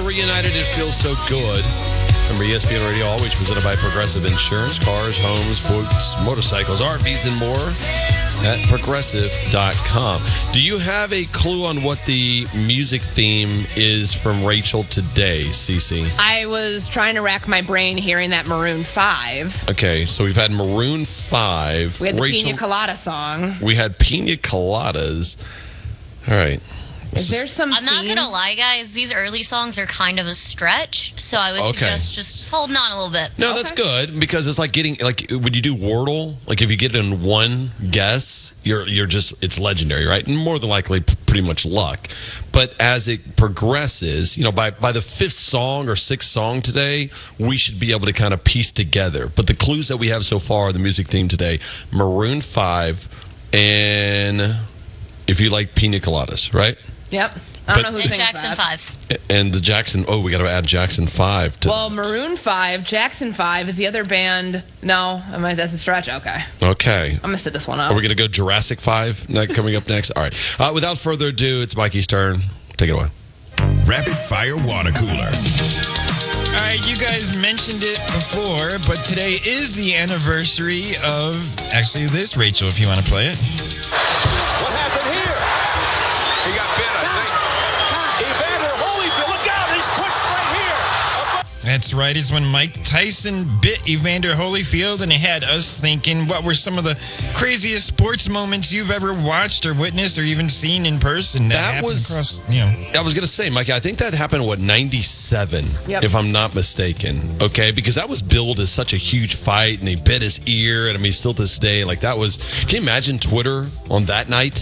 reunited. It feels so good. Remember, ESPN Radio always presented by Progressive Insurance. Cars, homes, boats, motorcycles, RVs, and more at Progressive.com. Do you have a clue on what the music theme is from Rachel today, Cece? I was trying to rack my brain hearing that Maroon 5. Okay, so we've had Maroon 5. We had the Rachel, Pina Colada song. We had Pina Coladas. All right. Is there some I'm not going to lie, guys. These early songs are kind of a stretch, so I would suggest just holding on a little bit. No, that's good because it's like getting would you do Wordle? Like if you get it in one guess, you're just it's legendary, right? And more than likely pretty much luck. But as it progresses, by the fifth song or sixth song today, we should be able to kind of piece together. But the clues that we have so far, the music theme today, Maroon 5, and if you like Pina Coladas, right? Yep. I don't know who sings Jackson that. 5. And the Jackson, we got to add Jackson 5 to. Well, Maroon 5, Jackson 5 is the other band. No, that's a stretch. Okay. Okay. I'm going to sit this one out. Are we going to go Jurassic 5 coming up next? All right. Without further ado, it's Mikey's turn. Take it away. Rapid Fire Water Cooler. All right, you guys mentioned it before, but today is the anniversary of actually this, Rachel, if you want to play it. What happened here? He got bit, I think. Evander Holyfield, look out, he's pushed right here. That's right. It's when Mike Tyson bit Evander Holyfield, and it had us thinking, what were some of the craziest sports moments you've ever watched or witnessed or even seen in person? That was across, I was going to say, Mikey, I think that happened, 97, if I'm not mistaken. Okay, because that was billed as such a huge fight, and he bit his ear, and I mean, still to this day, that was, can you imagine Twitter on that night?